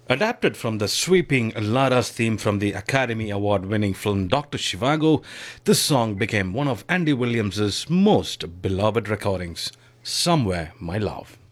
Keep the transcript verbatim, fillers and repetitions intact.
Adapted from the sweeping Lara's theme from the Academy Award winning film doctor Shivago, this song became one of Andy Williams' most beloved recordings, Somewhere My Love.